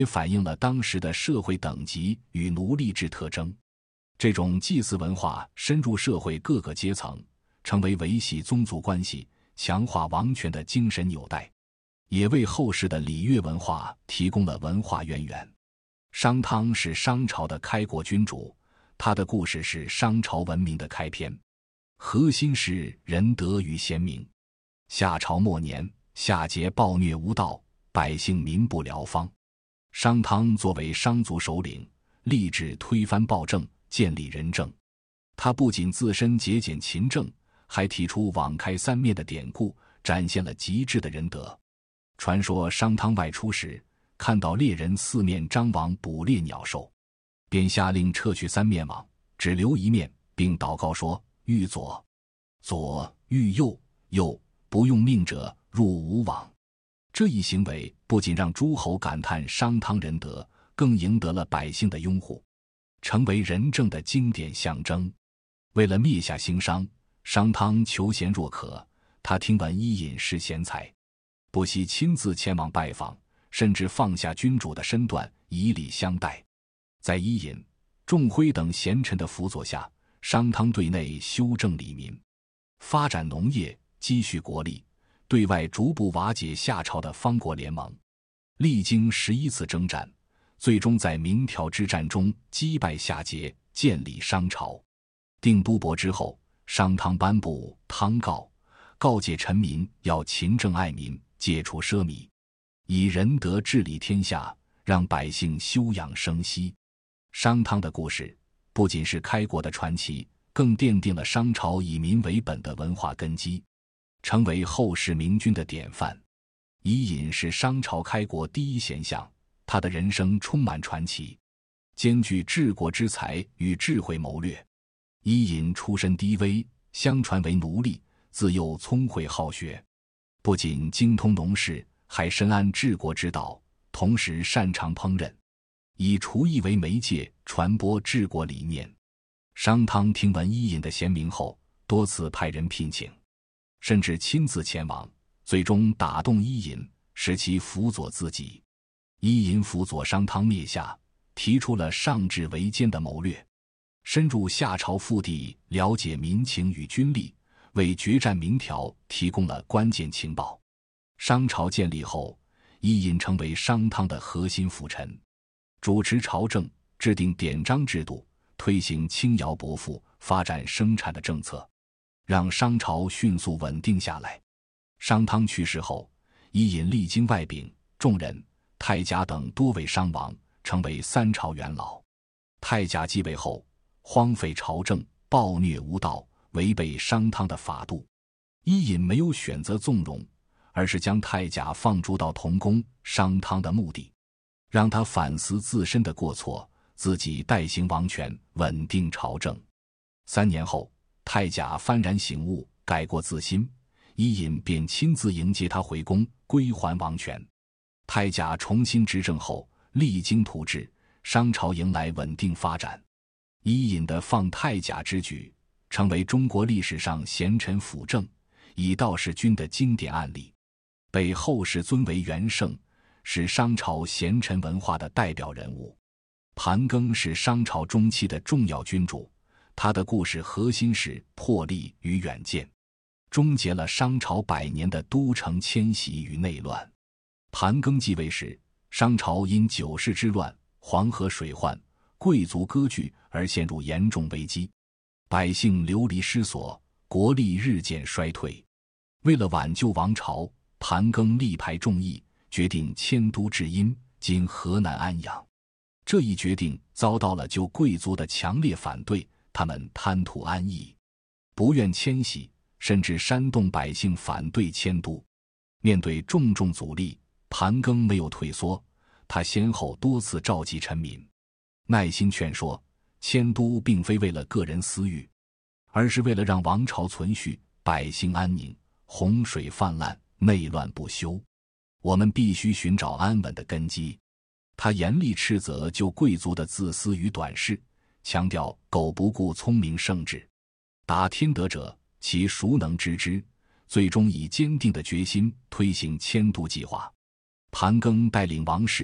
也反映了当时的社会等级与奴隶制特征。这种祭祀文化深入社会各个阶层，成为维系宗族关系、强化王权的精神纽带，也为后世的礼乐文化提供了文化渊源。商汤是商朝的开国君主，他的故事是商朝文明的开篇，核心是仁德与贤明。夏朝末年，夏桀暴虐无道，百姓民不聊方。商汤作为商族首领，立志推翻暴政，建立仁政。他不仅自身节俭勤政，还提出网开三面的典故，展现了极致的仁德。传说商汤外出时，看到猎人四面张网捕猎鸟兽，便下令撤去三面网，只留一面，并祷告说：欲左，左；欲右，右；不用命者入无网。这一行为不仅让诸侯感叹商汤仁德，更赢得了百姓的拥护，成为仁政的经典象征。为了灭下兴商，商汤求贤若渴，他听闻伊尹是贤才，不惜亲自前往拜访，甚至放下君主的身段，以礼相待。在伊尹、仲辉等贤臣的辅佐下，商汤对内修正礼民，发展农业，积蓄国力，对外逐步瓦解夏朝的方国联盟。历经11次征战，最终在鸣条之战中击败夏桀，建立商朝。定都伯之后，商汤颁布汤告，告诫臣民要勤政爱民，戒除奢靡，以仁德治理天下，让百姓休养生息。商汤的故事不仅是开国的传奇，更奠定了商朝以民为本的文化根基，成为后世明君的典范。伊尹是商朝开国第一贤相，他的人生充满传奇，兼具治国之才与智慧谋略。伊尹出身低微，相传为奴隶，自幼聪慧好学，不仅精通农事，还深谙治国之道，同时擅长烹饪，以厨艺为媒介传播治国理念。商汤听闻伊尹的贤明后，多次派人聘请，甚至亲自前往，最终打动伊尹，使其辅佐自己。伊尹辅佐商汤灭夏，提出了上治为奸的谋略，深入夏朝腹地，了解民情与军力，为决战鸣条提供了关键情报。商朝建立后，伊尹成为商汤的核心辅臣，主持朝政，制定典章制度，推行轻徭薄赋，发展生产的政策，让商朝迅速稳定下来。商汤去世后，伊尹历经外丙、仲人、太甲等多位商王，成为三朝元老。太甲继位后，荒废朝政，暴虐无道，违背商汤的法度。伊尹没有选择纵容，而是将太甲放逐到同宫，商汤的目的，让他反思自身的过错，自己代行王权，稳定朝政。3年后，太甲幡然醒悟，改过自新，伊尹便亲自迎接他回宫，归还王权。太甲重新执政后，励精图治，商朝迎来稳定发展。伊尹的放太甲之举，成为中国历史上贤臣辅政、以道事君的经典案例，被后世尊为元圣，是商朝贤臣文化的代表人物。盘庚是商朝中期的重要君主，他的故事核心是魄力与远见，终结了商朝100年的都城迁徙与内乱。盘庚继位时，商朝因9世之乱、黄河水患、贵族割据而陷入严重危机，百姓流离失所，国力日渐衰退。为了挽救王朝，盘庚力排众议，决定迁都至阴，今河南安阳。这一决定遭到了旧贵族的强烈反对，他们贪图安逸，不愿迁徙，甚至煽动百姓反对迁都。面对重重阻力，盘庚没有退缩，他先后多次召集臣民，耐心劝说，迁都并非为了个人私欲，而是为了让王朝存续，百姓安宁。洪水泛滥，内乱不休，我们必须寻找安稳的根基。他严厉斥责旧贵族的自私与短视，强调苟不顾聪明圣智，达天德者，其孰能知之？最终以坚定的决心推行迁都计划。盘庚带领王室、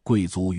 贵族